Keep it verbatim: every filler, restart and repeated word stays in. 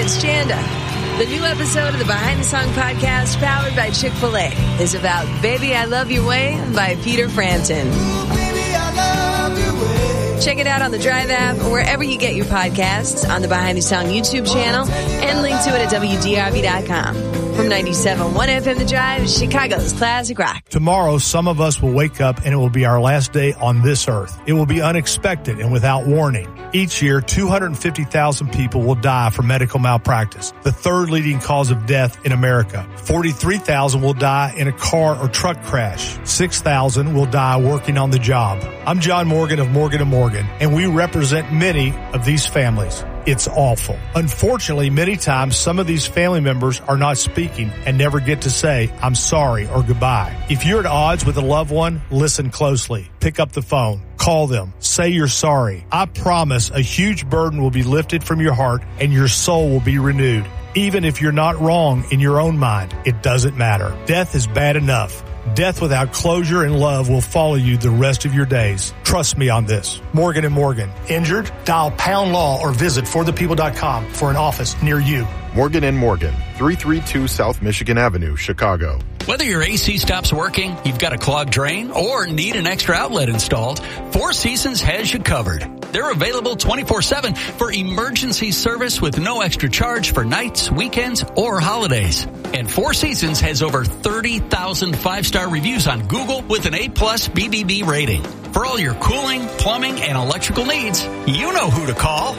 it's Chanda. The new episode of the Behind the Song podcast, powered by Chick-fil-A, is about Baby I Love Your Way by Peter Frampton. Ooh, baby, I love your way. Check it out on the Drive app or wherever you get your podcasts, on the Behind the Song YouTube channel, and link to it at W D R B dot com. From ninety-seven point one F M The Drive, Chicago's classic rock. Tomorrow, some of us will wake up and it will be our last day on this earth. It will be unexpected and without warning. Each year, two hundred fifty thousand people will die from medical malpractice, the third leading cause of death in America. forty-three thousand will die in a car or truck crash. six thousand will die working on the job. I'm John Morgan of Morgan and Morgan, and we represent many of these families. It's awful. Unfortunately, many times some of these family members are not speaking and never get to say, I'm sorry or goodbye. If you're at odds with a loved one, listen closely. Pick up the phone. Call them. Say you're sorry. I promise a huge burden will be lifted from your heart and your soul will be renewed. Even if you're not wrong in your own mind, it doesn't matter. Death is bad enough. Death without closure and love will follow you the rest of your days. Trust me on this. Morgan and Morgan. Injured? Dial Pound Law or visit for the people dot com for an office near you. Morgan and Morgan, three thirty-two South Michigan Avenue, Chicago. Whether your A C stops working, you've got a clogged drain, or need an extra outlet installed, Four Seasons has you covered. They're available twenty-four seven for emergency service with no extra charge for nights, weekends, or holidays. And Four Seasons has over thirty thousand five-star reviews on Google with an A plus B B B rating. For all your cooling, plumbing, and electrical needs, you know who to call.